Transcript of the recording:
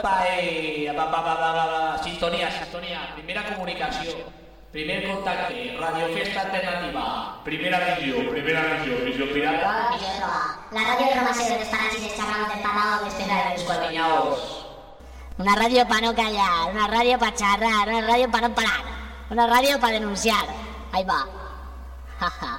Sintonia. Primera comunicació. Primer contacte. Radiofesta alternativa. Primera visió pirata. La radio de Roma se los parachises charramos del pasado que espera de los Cuatiñaos. Una radio para no callar, una radio para charrar, una radio para no parar, una radio para denunciar. Ahí va. Jaja.